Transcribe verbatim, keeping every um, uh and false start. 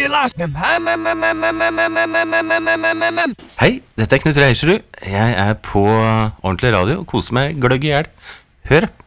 Hei, dette er Knut Reiserud. Jeg er på ordentlig radio og koser meg gløgg i hjel. Hør!